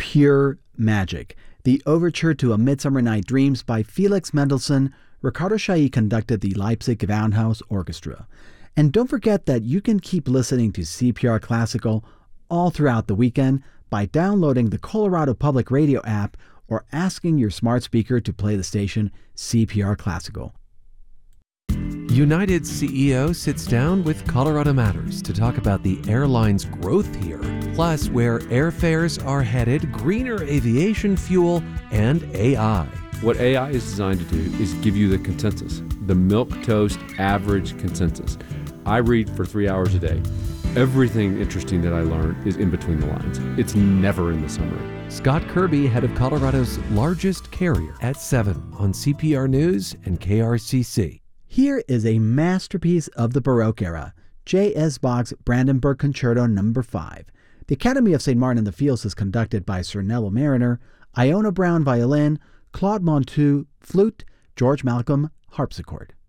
pure magic. The overture to A Midsummer Night Dreams by Felix Mendelssohn. Ricardo Chailly conducted the Leipzig Gewandhaus Orchestra. And don't forget that you can keep listening to CPR Classical all throughout the weekend by downloading the Colorado Public Radio app or asking your smart speaker to play the station CPR Classical. United's CEO sits down with Colorado Matters to talk about the airline's growth here, plus where airfares are headed, greener aviation fuel, and AI. What AI is designed to do is give you the consensus, the milquetoast average consensus. I read for 3 hours a day. Everything interesting that I learn is in between the lines. It's never in the summary. Scott Kirby, head of Colorado's largest carrier, at 7 on CPR News and KRCC. Here is a masterpiece of the Baroque era, J.S. Bach's Brandenburg Concerto No. 5. The Academy of St. Martin in the Fields is conducted by Sir Neville Mariner, Iona Brown violin, Claude Montu flute, George Malcolm harpsichord.